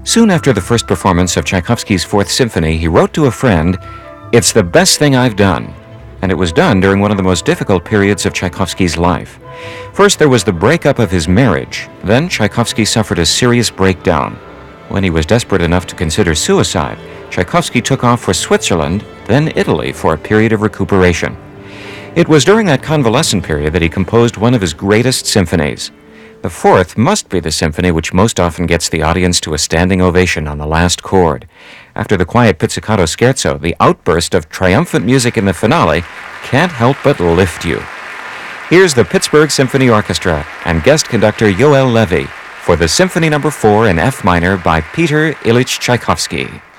Soon after the first performance of Tchaikovsky's Fourth Symphony, he wrote to a friend, "It's the best thing I've done." And it was done during one of the most difficult periods of Tchaikovsky's life. First, there was the breakup of his marriage. Then, Tchaikovsky suffered a serious breakdown. When he was desperate enough to consider suicide, Tchaikovsky took off for Switzerland, then Italy, for a period of recuperation. It was during that convalescent period that he composed one of his greatest symphonies. The fourth must be the symphony which most often gets the audience to a standing ovation on the last chord. After the quiet pizzicato scherzo, the outburst of triumphant music in the finale can't help but lift you. Here's the Pittsburgh Symphony Orchestra and guest conductor Yoel Levy for the Symphony No. 4 in F minor by Peter Ilyich Tchaikovsky.